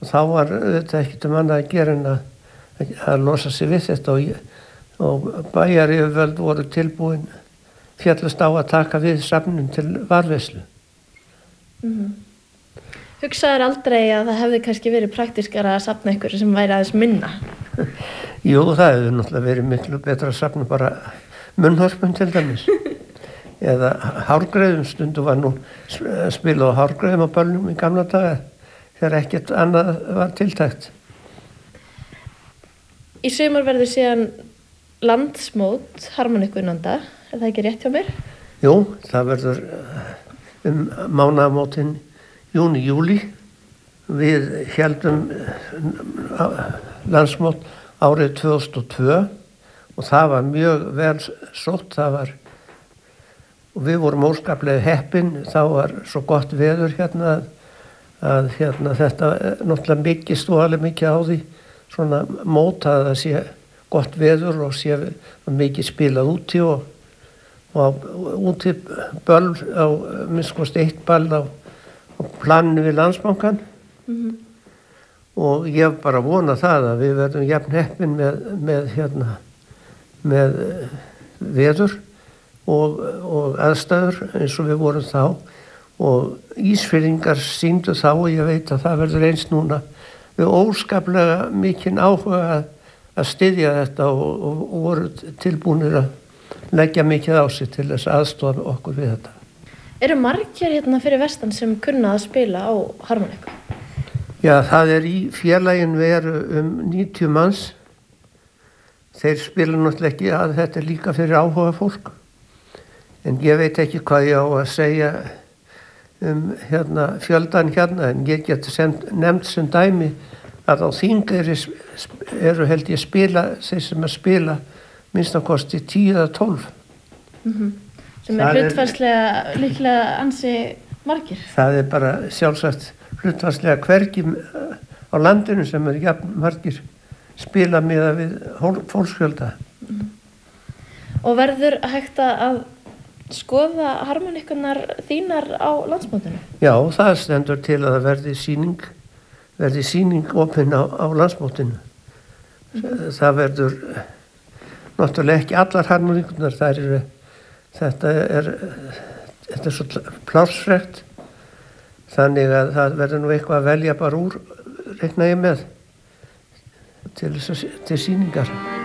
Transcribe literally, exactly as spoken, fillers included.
þá var þetta ekkert um annað að gera en að, að losa sig við þetta og, og bæjaryfirvöld voru tilbúin fjallast á að taka við safnum til varðveislu. Mm-hmm. Hugsaður aldrei að það hefði kannski verið praktískara að safna ykkur sem væri aðeins minna? Jú, það hefði náttúrulega verið miklu betra að safna bara munnhörpum til dæmis. Eða hárgreiðum, stundu var nú spilað á hárgreiðum á böllum í gamla daga þegar ekkert annað var tiltækt. Í sumar verður síðan landsmót harmonikkunanda, er það ekki rétt hjá mér? Jú, það verður um mánaðamótin júni, júlí. Við héldum landsmót árið tvö þúsund og tvö og það var mjög vel sótt, það var, og við vorum óskaplega heppin, þá var svo gott veður hérna að, að hérna þetta náttúrulega mikið stóðalega mikið á því, svona mót að það sé gott veður og sé mikið spilað úti og, og úti böll á, minnst kosti eitt ball á, á planinu við Landsbankann. Mm-hmm. Og ég bara vona það að við verðum jafn heppin með, með, hérna, með veður og, og aðstæður eins og við vorum þá og Ísfirðingar sýndu þá og ég veit að það verður eins núna við óskaplega mikinn áhuga að, að styðja þetta og, og, og voru tilbúnir að leggja mikið á sig til þess aðstofa okkur við þetta. Eru margir hérna fyrir vestan sem kunna að spila á harmonikku? Já, það er í félagin veru um níutíu manns. Þeir spila náttúrulega ekki að þetta er líka fyrir áhuga fólk. En ég veit ekki hvað ég á að segja um hérna, fjöldan hérna, en ég get nefnt sem dæmi að á Þingeyri eru held ég spila, þeir sem að spila minnst að kosti tíu eða tólf. Mm-hmm. Sem er hlutfallslega líklega ansi margir. Það er bara sjálfsagt hlutfallslega hvergi á landinu sem er jafn margir spila miða við fólksfjölda. Mm. Og verður hægt að skoða harmonikkunar þínar á landsmótinu? Já, það stendur til að það verði sýning, verði sýning opin á, á landsmótinu. Mm. Það verður náttúrulega ekki allar harmonikkunar, það eru, þetta er, þetta er svo plássfrekt. Þannig að það verður nú eitthvað að velja bara úr, reikna ég með, til, til sýningar.